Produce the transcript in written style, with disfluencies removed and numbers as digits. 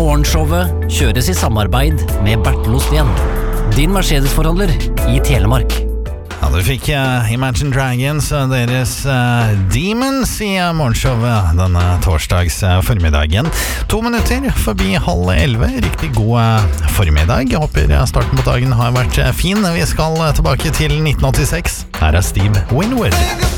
Morgenshowet kjøres i samarbeid med Bertel Osten, din Mercedes-forhandler i Telemark. Ja, du fikk Imagine Dragons og deres Demons i morgenshowet denne torsdags formiddagen. 2 minutter forbi 10:30. Riktig god formiddag. Jeg håper starten på dagen har vært fin. Vi skal tilbake til 1986. Her er Steve Winwood.